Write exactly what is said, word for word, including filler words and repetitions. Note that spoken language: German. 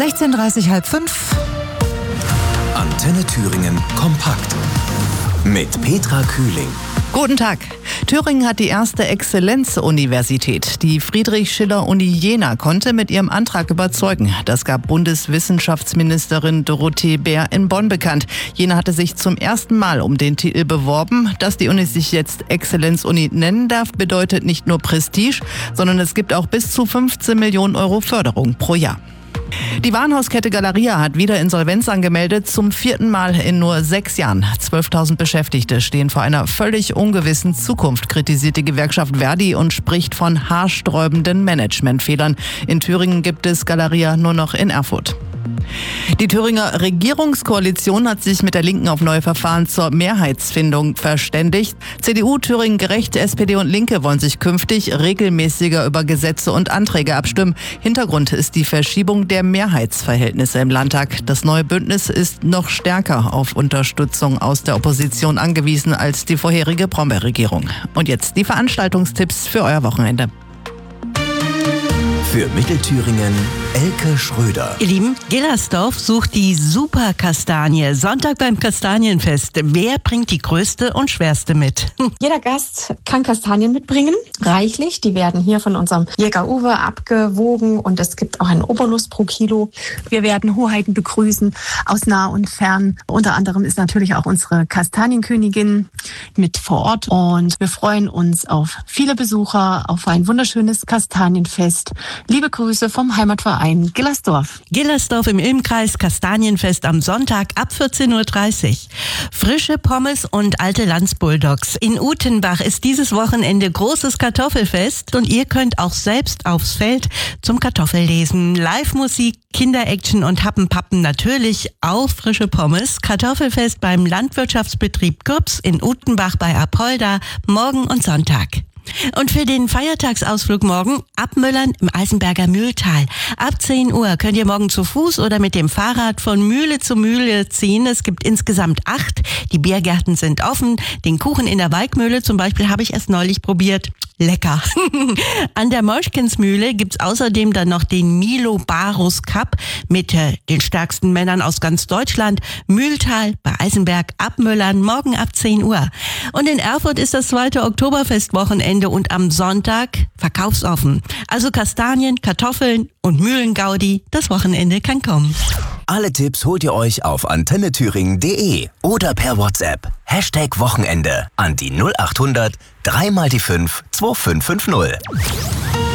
sechzehn Uhr dreißig, halb fünf. Antenne Thüringen kompakt mit Petra Kühling. Guten Tag. Thüringen hat die erste Exzellenzuniversität. Die Friedrich-Schiller-Uni Jena konnte mit ihrem Antrag überzeugen. Das gab Bundeswissenschaftsministerin Dorothee Bär in Bonn bekannt. Jena hatte sich zum ersten Mal um den Titel beworben. Dass die Uni sich jetzt Exzellenzuni nennen darf, bedeutet nicht nur Prestige, sondern es gibt auch bis zu fünfzehn Millionen Euro Förderung pro Jahr. Die Warenhauskette Galeria hat wieder Insolvenz angemeldet, zum vierten Mal in nur sechs Jahren. zwölftausend Beschäftigte stehen vor einer völlig ungewissen Zukunft, kritisiert die Gewerkschaft Verdi und spricht von haarsträubenden Managementfehlern. In Thüringen gibt es Galeria nur noch in Erfurt. Die Thüringer Regierungskoalition hat sich mit der Linken auf neue Verfahren zur Mehrheitsfindung verständigt. C D U, Thüringen Gerecht, S P D und Linke wollen sich künftig regelmäßiger über Gesetze und Anträge abstimmen. Hintergrund ist die Verschiebung der Mehrheitsverhältnisse im Landtag. Das neue Bündnis ist noch stärker auf Unterstützung aus der Opposition angewiesen als die vorherige Brombeer-Regierung. Und jetzt die Veranstaltungstipps für euer Wochenende. Für Mittelthüringen Elke Schröder. Ihr Lieben, Gillersdorf sucht die Superkastanie. Sonntag beim Kastanienfest. Wer bringt die größte und schwerste mit? Jeder Gast kann Kastanien mitbringen, reichlich. Die werden hier von unserem Jäger Uwe abgewogen und es gibt auch einen Obolus pro Kilo. Wir werden Hoheiten begrüßen aus nah und fern. Unter anderem ist natürlich auch unsere Kastanienkönigin mit vor Ort und wir freuen uns auf viele Besucher, auf ein wunderschönes Kastanienfest. Liebe Grüße vom Heimatverein Gillersdorf. Gillersdorf im Ilmkreis, Kastanienfest am Sonntag ab vierzehn Uhr dreißig. Frische Pommes und alte Landsbulldogs. In Utenbach ist dieses Wochenende großes Kartoffelfest und ihr könnt auch selbst aufs Feld zum Kartoffellesen. Live-Musik, Kinderaction und Happenpappen, natürlich auch frische Pommes. Kartoffelfest beim Landwirtschaftsbetrieb Gürps in Utenbach bei Apolda, morgen und Sonntag. Und für den Feiertagsausflug morgen Abmüllern im Eisenberger Mühltal. Ab zehn Uhr könnt ihr morgen zu Fuß oder mit dem Fahrrad von Mühle zu Mühle ziehen. Es gibt insgesamt acht. Die Biergärten sind offen. Den Kuchen in der Walkmühle zum Beispiel habe ich erst neulich probiert. Lecker. An der Moschkinsmühle gibt's außerdem dann noch den Milo Barus Cup mit äh, den stärksten Männern aus ganz Deutschland. Mühltal bei Eisenberg Abmüllern, morgen ab zehn Uhr. Und in Erfurt ist das zweite Oktoberfestwochenende und am Sonntag verkaufsoffen. Also Kastanien, Kartoffeln und Mühlengaudi, das Wochenende kann kommen. Alle Tipps holt ihr euch auf antenne thüringen punkt de oder per WhatsApp. Hashtag Wochenende an die null acht hundert drei mal die fünf zwei fünf fünf null.